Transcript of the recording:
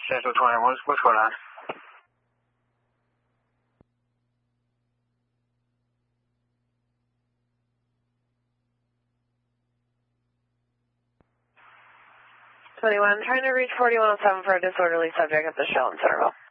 Central 20, what's going on? Trying to reach 4107 for a disorderly subject at the Shelton Centerville.